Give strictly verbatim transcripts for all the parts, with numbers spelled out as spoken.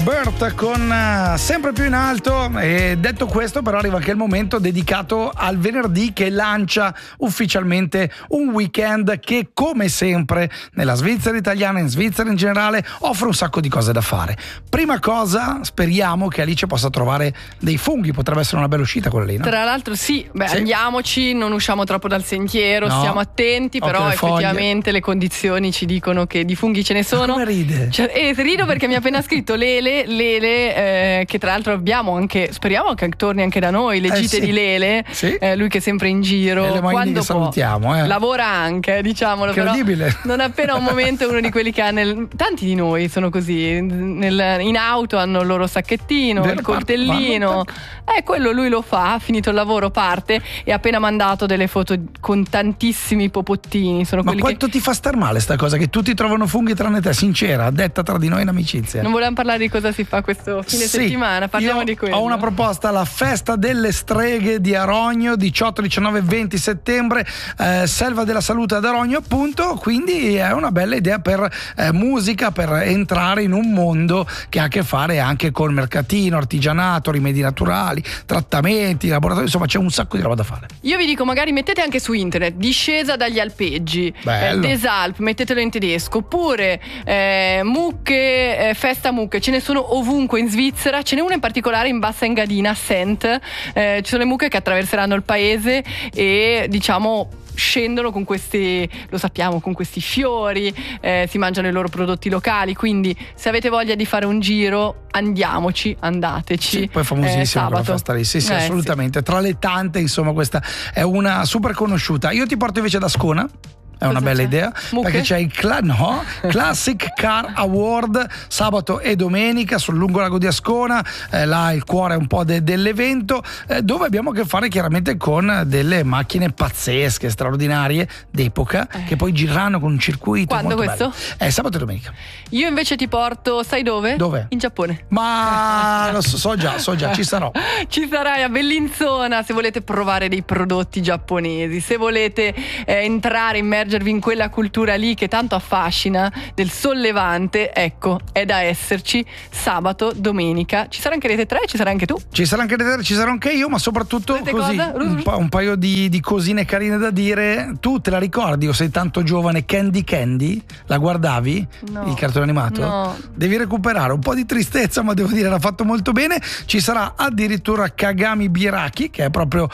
Bert con uh, Sempre più in alto. E detto questo, però, arriva anche il momento dedicato al venerdì, che lancia ufficialmente un weekend che, come sempre nella Svizzera italiana, in Svizzera in generale, offre un sacco di cose da fare. Prima cosa, speriamo che Alice possa trovare dei funghi. Potrebbe essere una bella uscita quella lì, no? Tra l'altro sì, beh, sì. Andiamoci, non usciamo troppo dal sentiero, no. Stiamo attenti, Occhio però alle effettivamente foglie. Le condizioni ci dicono che di funghi ce ne sono. Ma come ride? Cioè, e rido perché mi ha appena scritto Lele Lele, eh, che tra l'altro abbiamo anche, speriamo che torni anche da noi, le eh, gite sì. di Lele, sì. eh, lui che è sempre in giro, e le quando che salutiamo, eh. lavora anche, diciamolo. Incredibile. Però non appena un momento è uno di quelli che ha nel, tanti di noi sono così, nel, in auto hanno il loro sacchettino, Vero, il coltellino, eh, quello lui lo fa, ha finito il lavoro, parte e ha appena mandato delle foto con tantissimi popottini. Sono Ma quanto che... ti fa star male sta cosa, che tutti trovano funghi tranne te, sincera, detta tra di noi in amicizia? Non volevamo parlare di cosa si fa questo fine sì, settimana, parliamo io di quello. Ho una proposta: la festa delle streghe di Arogno, diciotto, diciannove e venti settembre, eh, Selva della Salute ad Arogno, appunto. Quindi è una bella idea per eh, musica, per entrare in un mondo che ha a che fare anche col mercatino, artigianato, rimedi naturali, trattamenti, laboratori, insomma c'è un sacco di roba da fare. Io vi dico, magari mettete anche su internet Discesa dagli alpeggi, eh, Des Alpes, mettetelo in tedesco, oppure eh, mucche, eh, festa mucche, ce ne sono ovunque in Svizzera, ce n'è una in particolare in Bassa Engadina, Sent, eh, ci sono le mucche che attraverseranno il paese e diciamo scendono con questi, lo sappiamo, con questi fiori, eh, si mangiano i loro prodotti locali, quindi se avete voglia di fare un giro andiamoci, andateci. Sì, poi famosissima eh, quella festa lì, sì sì, eh, assolutamente, sì. Tra le tante, insomma, questa è una super conosciuta. Io ti porto invece ad Ascona. È una bella c'è? idea, Mucche? perché c'è il cla- no, Classic Car Award sabato e domenica sul lungolago di Ascona, eh, là il cuore un po' de- dell'evento, eh, dove abbiamo a che fare chiaramente con delle macchine pazzesche, straordinarie d'epoca, eh. che poi gireranno con un circuito. Quando molto questo? bello. È sabato e domenica. Io invece ti porto, sai dove? Dove? In Giappone. Ma lo so, so già, so già, ci sarò. Ci sarai a Bellinzona se volete provare dei prodotti giapponesi, se volete eh, entrare, immergervi in quella cultura lì che tanto affascina, del sollevante, ecco, è da esserci sabato, domenica. Ci sarà anche Rete tre, ci sarà anche tu. Ci sarà anche Rete tre, ci sarò anche io, ma soprattutto Rete così un, pa- un paio di, di cosine carine da dire. Tu te la ricordi o sei tanto giovane? Candy Candy? La guardavi? No. Il cartone animato? No. Devi recuperare, un po' di tristezza, ma devo dire era fatto molto bene. Ci sarà addirittura Kagami Biraki, che è proprio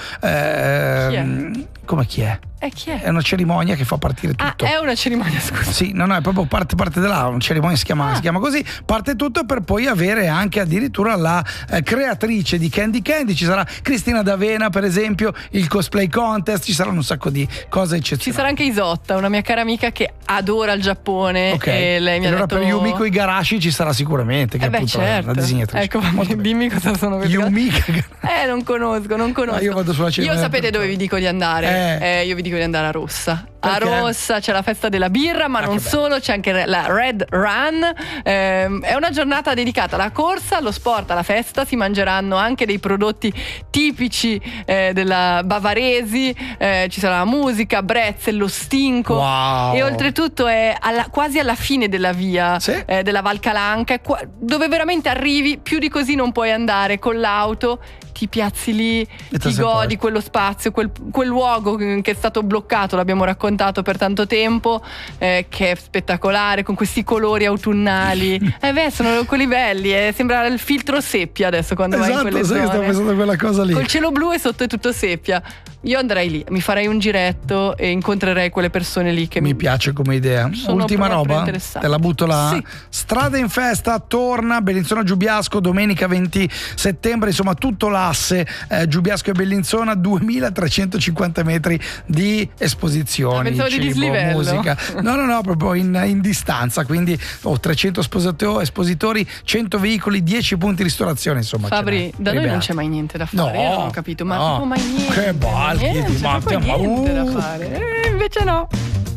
eh, chi è? Come chi è? E chi è? È una cerimonia che fa partire tutto. Ah, è una cerimonia, scusa. Sì, no, no, è proprio parte, parte della una cerimonia, si chiama, ah. si chiama così, parte tutto per poi avere anche addirittura la eh, creatrice di Candy Candy. Ci sarà Cristina D'Avena, per esempio, il cosplay contest, ci saranno un sacco di cose eccezionali. Ci sarà anche Isotta, una mia cara amica che adora il Giappone. Ok, e lei mi allora ha detto... per Yumiko Igarashi ci sarà sicuramente, che eh beh, appunto certo. è una disegnatrice. Ecco, dimmi cosa sono queste Yumiko Eh, non conosco, non conosco. No, io vado sulla cerimonia. Io sapete dove vi dico di andare? Eh. Eh, io vi dico di andare a Rossa. Perché? A Rossa c'è la festa della birra, ma Ah, non solo, c'è anche la Red Run. Eh, è una giornata dedicata alla corsa, allo sport, alla festa. Si mangeranno anche dei prodotti tipici eh, della bavaresi. Eh, ci sarà la musica, brezzel, lo stinco. Wow. E oltretutto è alla, quasi alla fine della via sì. eh, della Val Calanca, qua, dove veramente arrivi, più di così non puoi andare con l'auto. Ti piazzi lì, e ti godi quello spazio, quel, quel luogo che è stato bloccato, l'abbiamo raccontato per tanto tempo, eh, che è spettacolare, con questi colori autunnali. Eh beh, sono quelli belli, eh, sembra il filtro seppia adesso quando esatto, vai in quelle sì, zone. sto pensando a quella cosa lì. Col cielo blu e sotto è tutto seppia. Io andrei lì, mi farei un giretto e incontrerei quelle persone lì che mi piace come idea. Ultima roba, te la butto là. Sì. Strada in festa torna, Bellinzona Giubiasco domenica venti settembre, insomma tutto l'asse eh, Giubiasco e Bellinzona, duemilatrecentocinquanta metri di esposizioni, ah, cibo, di dislivello. musica. No, no, no, proprio in, in distanza, quindi oh, trecento esposito- espositori, cento veicoli, dieci punti di ristorazione, insomma. Fabri, da noi non c'è mai niente da fare, no, io non ho capito, ma no. proprio mai niente. Che baldi, eh, non c'è ma proprio ma niente uh. da fare. Eh, invece no.